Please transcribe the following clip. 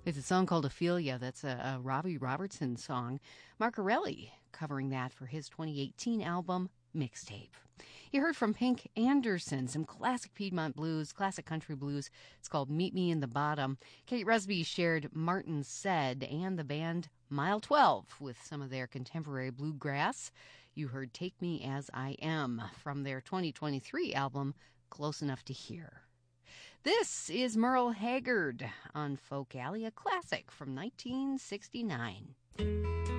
It's a song called Ophelia. That's a Robbie Robertson song. Mark Arelli covering that for his 2018 album, Mixtape. You heard from Pink Anderson, some classic Piedmont blues, classic country blues. It's called Meet Me in the Bottom. Kate Resby shared Martin Said and the band Mile 12 with some of their contemporary bluegrass. You heard Take Me As I Am from their 2023 album, Close Enough to Hear. This is Merle Haggard on Folk Alley, a classic from 1969.